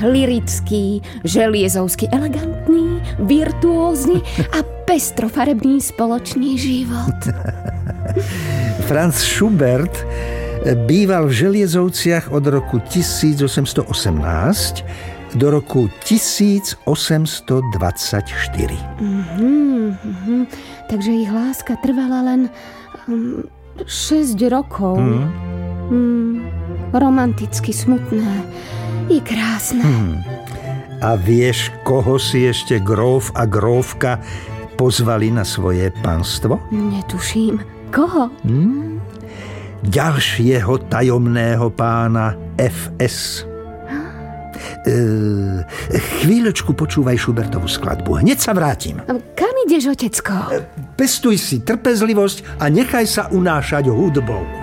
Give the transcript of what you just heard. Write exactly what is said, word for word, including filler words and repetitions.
lyrický, želiezovský, elegantný, virtuózny a pestrofarebný spoločný život. Franz Schubert býval v Želiezovciach od roku tisíc osemsto osemnásť do roku tisíc osemsto dvadsaťštyri. Mm-hmm, mm-hmm. Takže ich láska trvala len um, šesť rokov. Mm. Mm, romanticky smutné i krásne. Mm. A vieš, koho si ešte gróf a grófka pozvali na svoje panstvo? Netuším. Koho? Mm. Ďalšieho tajomného pána ef es. Uh, chvíľočku počúvaj Schubertovú skladbu. Hneď sa vrátim. Kam ideš, otecko? Pestuj si trpezlivosť a nechaj sa unášať hudbou.